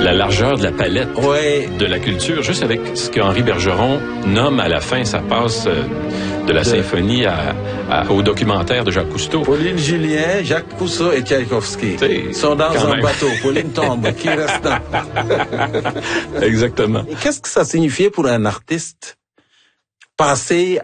la largeur de la palette de la culture, juste avec ce qu'Henri Bergeron nomme à la fin, ça passe de la symphonie au documentaire de Jacques Cousteau. Pauline Julien, Jacques Cousteau et Tchaïkovski sont dans un bateau. Pauline tombe, qui reste là? Exactement. Et qu'est-ce que ça signifiait pour un artiste passer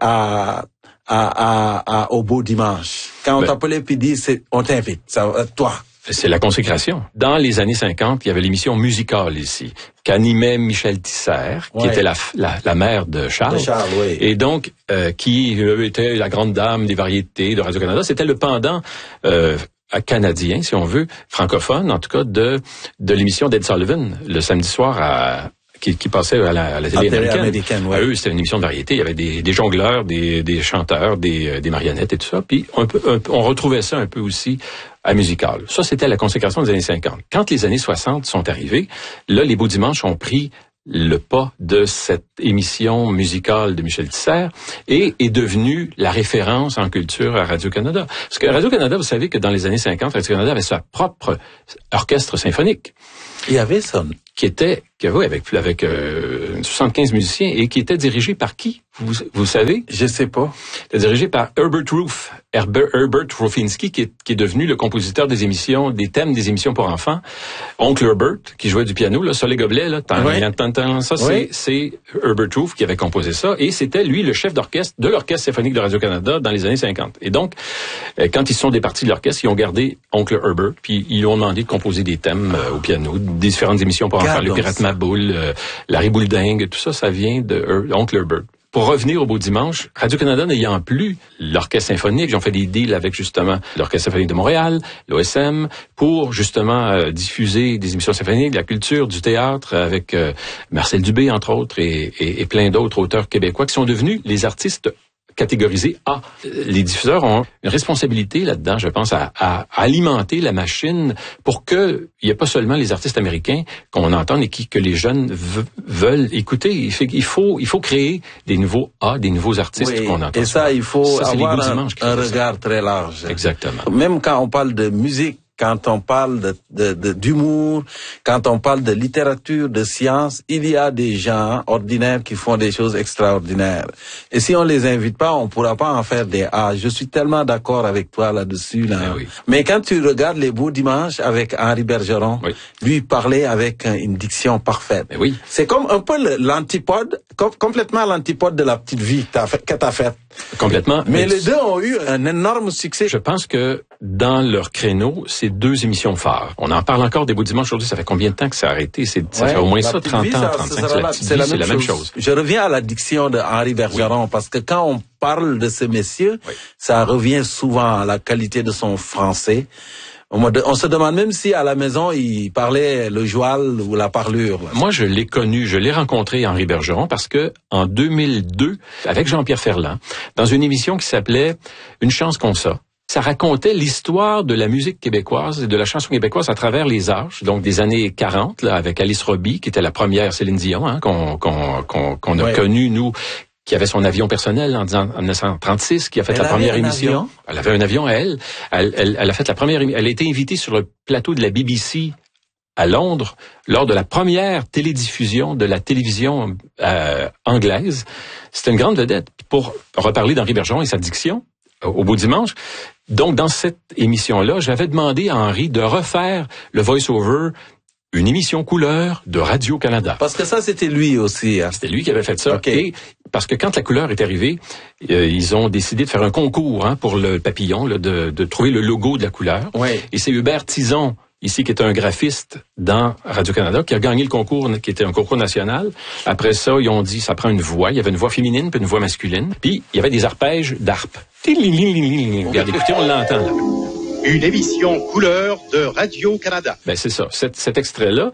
au beau dimanche? Quand on t'appelait puis dit, on t'invite, toi. C'est la consécration. Dans les années 50, il y avait l'émission musicale ici, qu'animait Michel Tisser, qui était la mère de Charles. Et donc, qui était la grande dame des variétés de Radio-Canada. C'était le pendant canadien, si on veut, francophone, en tout cas, de l'émission d'Ed Sullivan, le samedi soir qui passait à la télé américaine. Eux, c'était une émission de variété. Il y avait des jongleurs, des chanteurs, des marionnettes et tout ça. Puis on retrouvait ça un peu aussi à Musical. Ça, c'était la consécration des années 50. Quand les années 60 sont arrivées, là, les Beaux Dimanches ont pris le pas de cette émission musicale de Michel Tisser et est devenue la référence en culture à Radio-Canada. Parce que Radio-Canada, vous savez que dans les années 50, Radio-Canada avait sa propre orchestre symphonique. Il y avait ça. Avec 75 musiciens et qui était dirigé par qui? Vous savez? Je sais pas. C'était dirigé par Herbert Rufinski, qui est devenu le compositeur des thèmes des émissions pour enfants. Oncle Herbert, qui jouait du piano, là, ça les gobelets, là, ça, c'est Herbert Roof qui avait composé ça, et c'était lui le chef d'orchestre de l'Orchestre symphonique de Radio-Canada dans les années 50. Et donc, quand ils sont départis de l'orchestre, ils ont gardé Oncle Herbert, puis ils lui ont demandé de composer des thèmes au piano, des différentes émissions pour enfants, le Pirate Maboule, Larry Bouledingue, tout ça, ça vient de Oncle Herbert. Pour revenir au Beau Dimanche, Radio-Canada n'ayant plus l'orchestre symphonique, ils ont fait des deals avec justement l'Orchestre symphonique de Montréal, l'OSM, pour justement diffuser des émissions symphoniques, de la culture, du théâtre, avec Marcel Dubé, entre autres, et plein d'autres auteurs québécois qui sont devenus les artistes catégorisés A. Les diffuseurs ont une responsabilité là-dedans, je pense, à alimenter la machine pour que il n'y ait pas seulement les artistes américains qu'on entende et que les jeunes veulent écouter. Il faut créer des nouveaux A, des nouveaux artistes qu'on entend. Et ça, il faut avoir un regard très large. Exactement. Même quand on parle de musique, quand on parle d'humour, quand on parle de littérature, de science, il y a des gens ordinaires qui font des choses extraordinaires. Et si on les invite pas, on pourra pas en faire des A. Je suis tellement d'accord avec toi là-dessus, là. Mais quand tu regardes les Beaux Dimanches avec Henri Bergeron, lui parlait avec une diction parfaite. C'est comme un peu l'antipode, complètement l'antipode de La Petite Vie que t'as faite. Complètement. Mais les deux ont eu un énorme succès. Je pense que dans leur créneau, c'est deux émissions phares. On en parle encore des Beaux Dimanches aujourd'hui. Ça fait combien de temps que ça a arrêté? Ça fait au moins ça, 30 ans, 35. C'est la même chose. Je reviens à la diction de Henri Bergeron parce que quand on parle de ce monsieur, ça revient souvent à la qualité de son français. On se demande même si à la maison, il parlait le joual ou la parlure. Là. Moi, je l'ai rencontré, Henri Bergeron, parce que en 2002, avec Jean-Pierre Ferland, dans une émission qui s'appelait Une chance qu'on ça racontait l'histoire de la musique québécoise et de la chanson québécoise à travers les âges, donc des années 40, là, avec Alice Robbie, qui était la première Céline Dion, qu'on a connue, nous, qui avait son avion personnel en 1936, qui a fait la première émission. Elle avait un avion à elle. Elle a fait la première émission. Elle a été invitée sur le plateau de la BBC à Londres lors de la première télédiffusion de la télévision anglaise. C'était une grande vedette. Pour reparler d'Henri Bergeron et sa diction au Beau Dimanche. Donc, dans cette émission-là, j'avais demandé à Henri de refaire le voice-over, une émission couleur de Radio-Canada. Parce que ça, c'était lui aussi. Hein. C'était lui qui avait fait ça. Et parce que quand la couleur est arrivée, ils ont décidé de faire un concours pour le papillon, là, de trouver le logo de la couleur. Et c'est Hubert Tison, ici, qui est un graphiste dans Radio-Canada, qui a gagné le concours, qui était un concours national. Après ça, ils ont dit, ça prend une voix. Il y avait une voix féminine puis une voix masculine. Puis, il y avait des arpèges d'harpe. Regardez, écoutez, on l'entend là. Une émission couleur de Radio-Canada. Ben c'est ça. Cet extrait-là,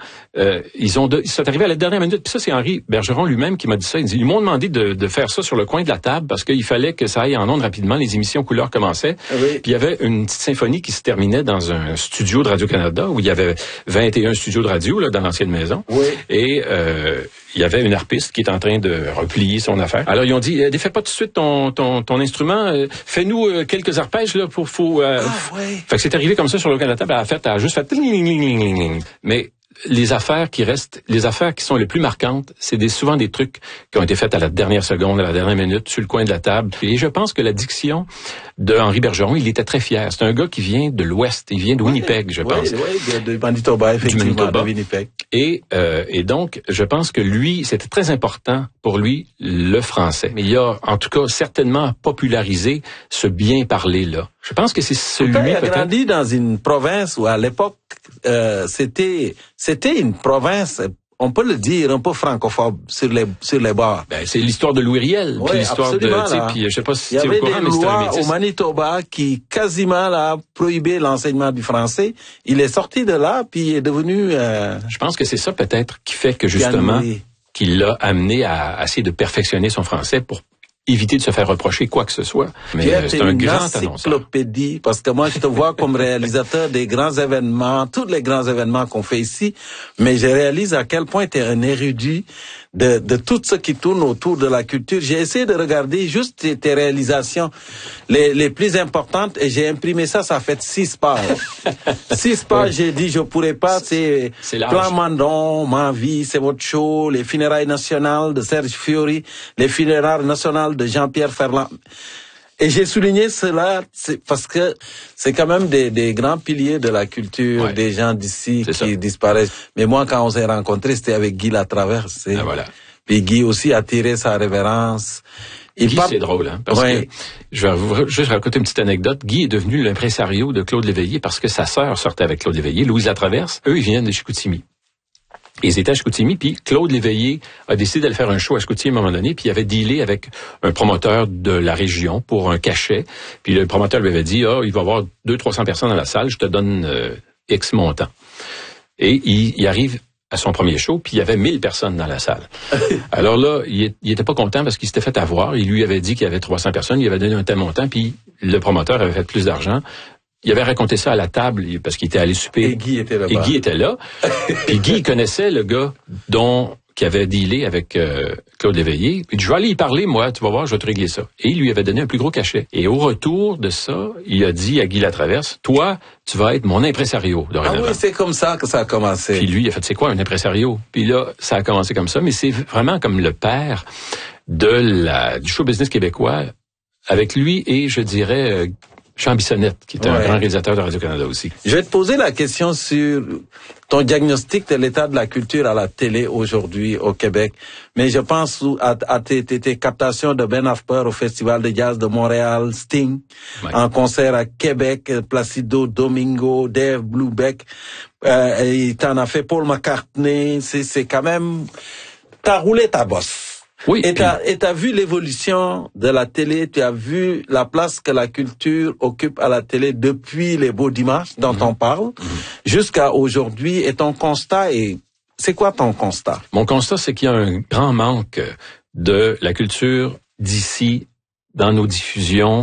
c'est arrivé à la dernière minute. Puis ça, c'est Henri Bergeron lui-même qui m'a dit ça. Ils m'ont demandé de faire ça sur le coin de la table parce qu'il fallait que ça aille en ondes rapidement. Les émissions couleur commençaient. Puis il y avait une petite symphonie qui se terminait dans un studio de Radio-Canada où il y avait 21 studios de radio là, dans l'ancienne maison. Et il y avait une harpiste qui est en train de replier son affaire. Alors ils ont dit, défais pas tout de suite ton instrument, fais-nous quelques arpèges là Fait que c'est arrivé comme ça sur le coin de la table. Elle a juste fait. Mais les affaires qui sont les plus marquantes, c'est souvent des trucs qui ont été faits à la dernière seconde, à la dernière minute, sur le coin de la table. Et je pense que la diction de Henri Bergeron, il était très fier. C'est un gars qui vient de l'Ouest, il vient de Winnipeg, je pense. Oui, de Manitoba, effectivement, de Winnipeg. Et donc, je pense que lui, c'était très important pour lui, le français. Mais il a, en tout cas, certainement popularisé ce bien parler-là. Je pense que c'est celui, il a grandi dans une province où, à l'époque, c'était une province, on peut le dire, un peu francophobe sur les bords. Ben, c'est l'histoire de Louis Riel, puis l'histoire de, tu sais, puis je sais pas si tu es au courant, mais c'est un métis. Il y avait des lois au Manitoba qui quasiment là prohibaient l'enseignement du français. Il est sorti de là, puis il est devenu. Je pense que c'est ça peut-être qui fait que justement, qu'il l'a amené à essayer de perfectionner son français pour éviter de se faire reprocher quoi que ce soit. Mais c'est un grand annonceur. Encyclopédie, parce que moi, je te vois comme réalisateur des grands événements, tous les grands événements qu'on fait ici, mais je réalise à quel point tu es un érudit de tout ce qui tourne autour de la culture. J'ai essayé de regarder juste tes réalisations les plus importantes et j'ai imprimé ça fait 6 pages. 6 pages, oui. J'ai dit, je pourrais pas, c'est Plan Mandon, Ma vie, c'est votre show, les funérailles nationales de Serge Fiori, les funérailles nationales de Jean-Pierre Ferland. Et j'ai souligné cela parce que c'est quand même des grands piliers de la culture, ouais. Des gens d'ici qui disparaissent. Mais moi, quand on s'est rencontrés, c'était avec Guy Latraverse. Ah, voilà. Puis Guy aussi a tiré sa révérence. Guy, c'est drôle, hein, parce que je vais vous juste raconter une petite anecdote. Guy est devenu l'impresario de Claude Léveillé parce que sa sœur sortait avec Claude Léveillé, Louise Latraverse. Eux, ils viennent de Chicoutimi. Ils étaient à Chicoutimi, puis Claude Léveillé a décidé d'aller faire un show à Chicoutimi à un moment donné, puis il avait dealé avec un promoteur de la région pour un cachet. Puis le promoteur lui avait dit, il va y avoir 200-300 personnes dans la salle, je te donne X montant. Et il arrive à son premier show, puis il y avait 1000 personnes dans la salle. Alors là, il était pas content parce qu'il s'était fait avoir. Il lui avait dit qu'il y avait 300 personnes, il avait donné un tel montant, puis le promoteur avait fait plus d'argent. Il avait raconté ça à la table parce qu'il était allé souper. Et Guy était là-bas. Et Guy était là. Puis Guy connaissait le gars qui avait dealé avec Claude Léveillé. Puis je vais aller y parler, moi, tu vas voir, je vais te régler ça. Et il lui avait donné un plus gros cachet. Et au retour de ça, il a dit à Guy Latraverse, toi, tu vas être mon impresario dorénavant. Ah oui, c'est comme ça que ça a commencé. Puis lui, il a fait, c'est quoi un impresario? Puis là, ça a commencé comme ça. Mais c'est vraiment comme le père du show business québécois. Avec lui et, je dirais... Jean Bissonnette, qui est un grand réalisateur de Radio-Canada aussi. Je vais te poser la question sur ton diagnostic de l'état de la culture à la télé aujourd'hui au Québec. Mais je pense à tes captations de Ben Harper au Festival de jazz de Montréal, Sting, en concert à Québec, Placido Domingo, Dave Brubeck, et t'en as fait Paul McCartney. C'est quand même... T'as roulé ta bosse. Oui. Et t'as vu l'évolution de la télé, tu as vu la place que la culture occupe à la télé depuis les beaux dimanches dont on parle, jusqu'à aujourd'hui. Et ton constat c'est quoi ton constat? Mon constat, c'est qu'il y a un grand manque de la culture d'ici dans nos diffusions.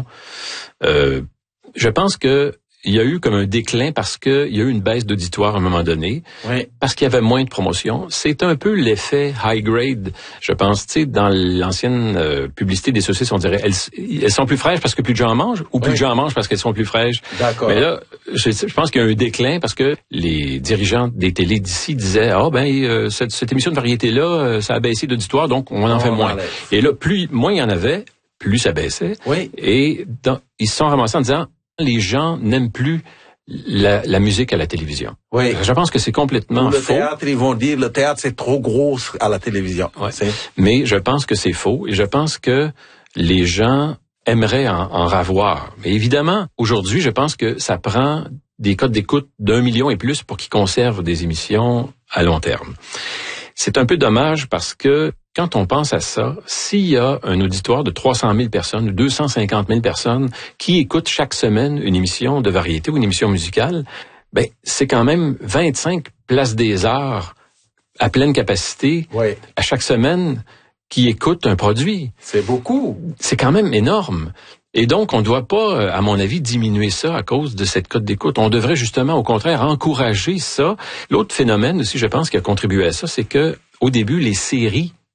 Je pense que il y a eu comme un déclin parce que il y a eu une baisse d'auditoire à un moment donné, parce qu'il y avait moins de promotion. C'est un peu l'effet high grade, je pense. Tu sais, dans l'ancienne publicité des saucisses, on dirait elles sont plus fraîches parce que plus de gens en mangent, ou plus de gens en mangent parce qu'elles sont plus fraîches. D'accord. Mais là, je pense qu'il y a un déclin parce que les dirigeants des télés d'ici disaient cette émission de variété là, ça a baissé d'auditoire, donc on en fait moins. Et là, moins il y en avait, plus ça baissait. Oui. Et ils se sont ramassés en disant les gens n'aiment plus la musique à la télévision. Oui. Je pense que c'est complètement faux. Le théâtre, ils vont dire, le théâtre, c'est trop gros à la télévision. Ouais. Mais je pense que c'est faux et je pense que les gens aimeraient en ravoir. Mais évidemment, aujourd'hui, je pense que ça prend des codes d'écoute d'1 million et plus pour qu'ils conservent des émissions à long terme. C'est un peu dommage parce que quand on pense à ça, s'il y a un auditoire de 300 000 personnes ou 250 000 personnes qui écoutent chaque semaine une émission de variété ou une émission musicale, c'est quand même 25 places des arts à pleine capacité à chaque semaine qui écoutent un produit. C'est beaucoup. C'est quand même énorme. Et donc, on ne doit pas, à mon avis, diminuer ça à cause de cette cote d'écoute. On devrait justement, au contraire, encourager ça. L'autre phénomène aussi, je pense, qui a contribué à ça, c'est que au début, les séries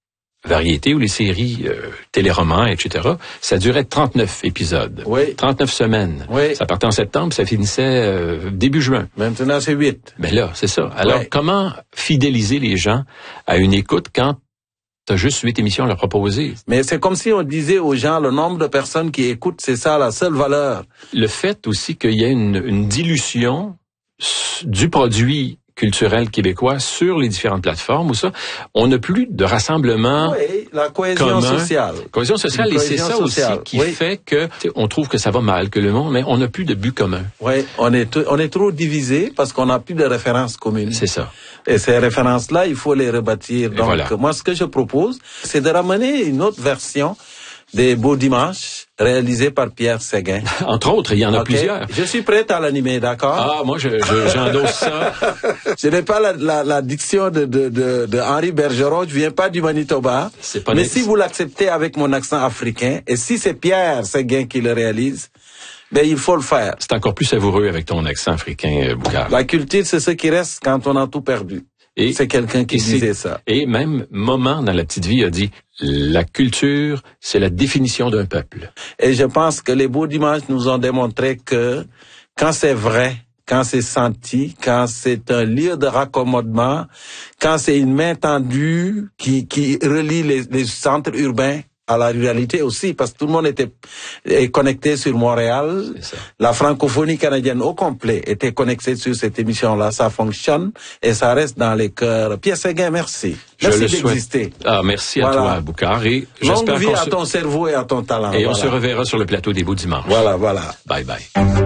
variétés ou les séries téléromans, etc., ça durait 39 épisodes. Oui. 39 semaines. Oui. Ça partait en septembre, ça finissait début juin. Maintenant, c'est 8. Mais là, c'est ça. Alors, Ouais. comment fidéliser les gens à une écoute quand t'as juste 8 émissions à leur proposer? Mais c'est comme si on disait aux gens, le nombre de personnes qui écoutent, c'est ça la seule valeur. Le fait aussi qu'il y ait une dilution du produit culturel québécois sur les différentes plateformes ou ça, on n'a plus de rassemblement Oui, la cohésion commun. sociale. Cohésion sociale, Une et c'est cohésion ça sociale, aussi qui oui. fait que on trouve que ça va mal, que le monde, mais on n'a plus de but commun. Oui, on est trop divisé parce qu'on n'a plus de références communes. C'est ça. Et ces références-là, il faut les rebâtir. Donc, voilà. moi, ce que je propose, c'est de ramener une autre version des Beaux Dimanches réalisée par Pierre Séguin. Entre autres, il y en a Ok? plusieurs. Je suis prêt à l'animer, d'accord? Ah, moi, j'endosse ça. Je n'ai pas la diction de Henri Bergeron, je viens pas du Manitoba. C'est pas mais des- si vous l'acceptez avec mon accent africain, et si c'est Pierre Séguin qui le réalise, ben il faut le faire. C'est encore plus savoureux avec ton accent africain, Boucard. La culture, c'est ce qui reste quand on a tout perdu. Et- C'est quelqu'un qui et c'est- disait ça. Et même Moment dans La Petite Vie a dit, la culture, c'est la définition d'un peuple. Et je pense que les Beaux Dimanches nous ont démontré que quand c'est vrai, quand c'est senti, quand c'est un lieu de raccommodement, quand c'est une main tendue qui relie les centres urbains à la ruralité aussi, parce que tout le monde est connecté sur Montréal. C'est ça. La francophonie canadienne au complet était connectée sur cette émission-là. Ça fonctionne et ça reste dans les cœurs. Pierre Séguin, merci. Je Merci le souhaite. d'exister. Ah, merci à Voilà. toi, Boucard. Et Longue j'espère vie qu'on à se... ton cerveau et à ton talent. Et on Voilà. se reverra sur le plateau des Beaux Dimanches. Voilà. Bye bye.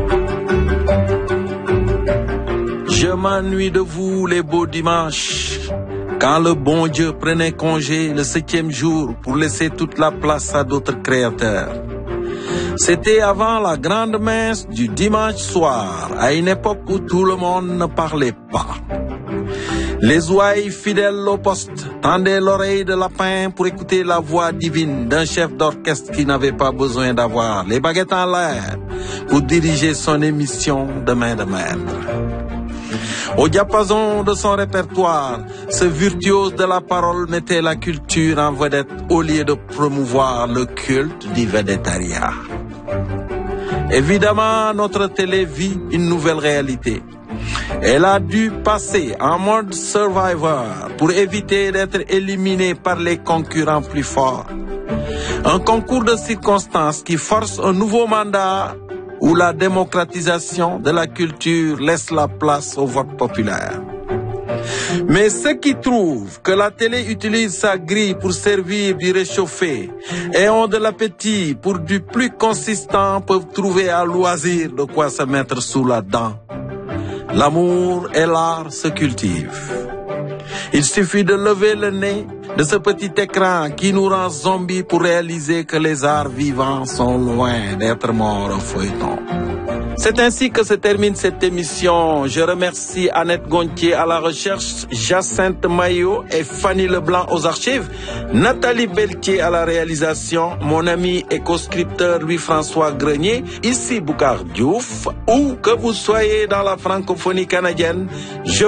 Je m'ennuie de vous, les Beaux Dimanches. Quand le bon Dieu prenait congé le 7e jour pour laisser toute la place à d'autres créateurs. C'était avant la grande messe du dimanche soir, à une époque où tout le monde ne parlait pas. Les ouailles fidèles au poste tendaient l'oreille de lapin pour écouter la voix divine d'un chef d'orchestre qui n'avait pas besoin d'avoir les baguettes en l'air pour diriger son émission de main de maître. Au diapason de son répertoire, ce virtuose de la parole mettait la culture en vedette au lieu de promouvoir le culte du védétariat. Évidemment, notre télé vit une nouvelle réalité. Elle a dû passer en mode Survivor pour éviter d'être éliminée par les concurrents plus forts. Un concours de circonstances qui force un nouveau mandat où la démocratisation de la culture laisse la place au vote populaire. Mais ceux qui trouvent que la télé utilise sa grille pour servir du réchauffé et ont de l'appétit pour du plus consistant peuvent trouver à loisir de quoi se mettre sous la dent. L'amour et l'art se cultivent. Il suffit de lever le nez de ce petit écran qui nous rend zombies pour réaliser que les arts vivants sont loin d'être morts au feuilleton. C'est ainsi que se termine cette émission. Je remercie Annette Gontier à la recherche, Jacinthe Maillot et Fanny Leblanc aux archives, Nathalie Beltier à la réalisation, mon ami et co-scripteur Louis-François Grenier, ici Boucard Diouf, où que vous soyez dans la francophonie canadienne, je